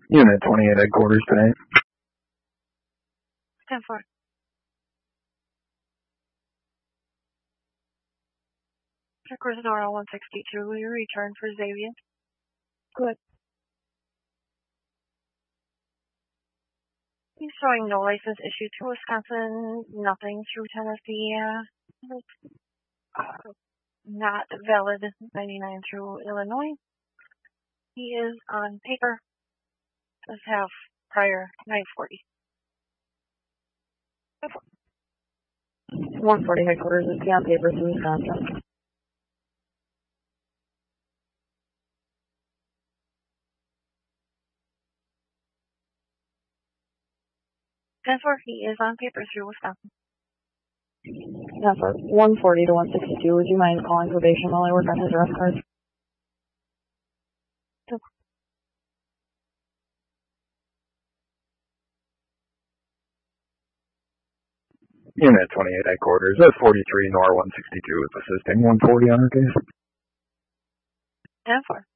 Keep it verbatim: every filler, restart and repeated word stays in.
Unit twenty-eight headquarters tonight. ten four. Headquarters Nora one sixty-two. Will you return for Xavier? Good. He's showing no license issued to Wisconsin, nothing through Tennessee. Uh, not valid ninety-nine through Illinois. He is on paper. Does have prior nine forty. one forty headquarters is on paper through Wisconsin. ten four, he is on paper through Wisconsin. ten four, one forty to one sixty-two. Would you mind calling probation while I work on his arrest cards? Unit twenty-eight headquarters, that's forty-three Nor one sixty-two is assisting one forty on her case. ten four.